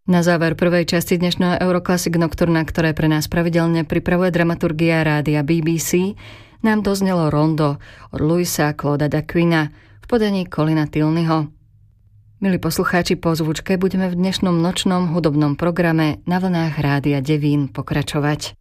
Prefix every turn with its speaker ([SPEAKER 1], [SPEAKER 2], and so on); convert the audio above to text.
[SPEAKER 1] Na záver prvej časti dnešného Euroclassic Nocturna, ktoré pre nás pravidelne pripravuje dramaturgia rádia BBC, nám doznelo Rondo od Louisa Clauda Daquina v podaní Colina Tilneyho. Milí poslucháči, po zvučke budeme v dnešnom nočnom hudobnom programe na vlnách Rádia Devín pokračovať.